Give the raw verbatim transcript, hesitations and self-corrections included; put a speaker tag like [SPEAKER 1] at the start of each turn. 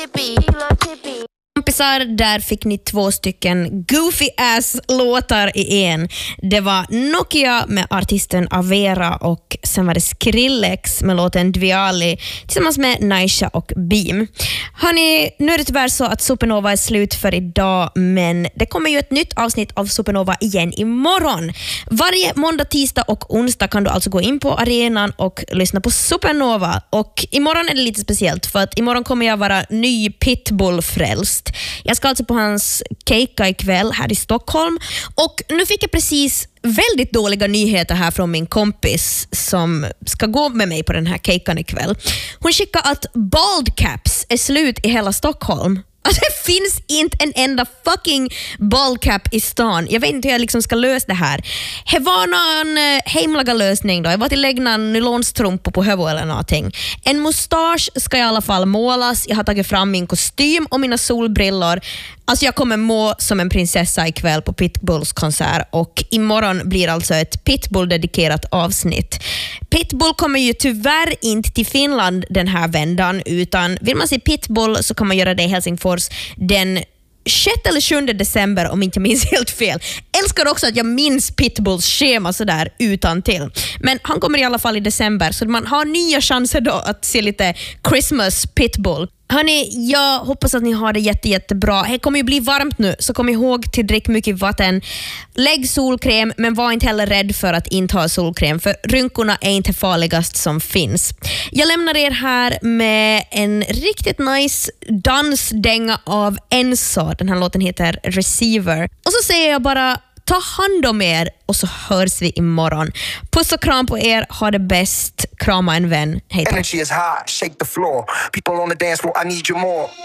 [SPEAKER 1] Kompisar, där fick ni två stycken goofy ass låtar i en. Det var Nokia med artisten Avera och sen var det Skrillex med låten Dviali tillsammans med Naisha och Beam. Hörrni, nu är det tyvärr så att Supernova är slut för idag, men det kommer ju ett nytt avsnitt av Supernova igen imorgon. Varje måndag, tisdag och onsdag kan du alltså gå in på arenan och lyssna på Supernova. Och imorgon är det lite speciellt för att imorgon kommer jag vara ny Pitbull-frälst. Jag ska alltså på hans kejka ikväll här i Stockholm och nu fick jag precis väldigt dåliga nyheter här från min kompis som ska gå med mig på den här kejkan ikväll. Hon skickar att bald caps är slut i hela Stockholm. Alltså, det finns inte en enda fucking ballcap i stan. Jag vet inte hur jag liksom ska lösa det här. Det var någon hemlaga lösning då. Jag var till lägna nylonstrumpor på huvudet eller någonting. En mustasch ska i alla fall målas. Jag har tagit fram min kostym och mina solbrillor. Alltså jag kommer må som en prinsessa ikväll på Pitbulls konsert och imorgon blir alltså ett Pitbull-dedikerat avsnitt. Pitbull kommer ju tyvärr inte till Finland den här vändan, utan vill man se Pitbull så kan man göra det i Helsingfors den sjätte eller sjunde december om inte jag minns helt fel. Älskar också att jag minns Pitbulls schema sådär utan till. Men han kommer i alla fall i december så man har nya chanser då att se lite Christmas Pitbull. Hörrni, jag hoppas att ni har det jätte, jättebra. Det kommer ju bli varmt nu, så kom ihåg till drick mycket vatten. Lägg solkräm, men var inte heller rädd för att inte ha solkräm, för rynkorna är inte farligast som finns. Jag lämnar er här med en riktigt nice dansdänga av Enzo. Den här låten heter Receiver. Och så säger jag bara, ta hand om er och så hörs vi imorgon. Puss och kram på er, ha det bäst. Krama en vän. Hej då.
[SPEAKER 2] Energy is high, shake the floor. People on the dance floor, I need you more.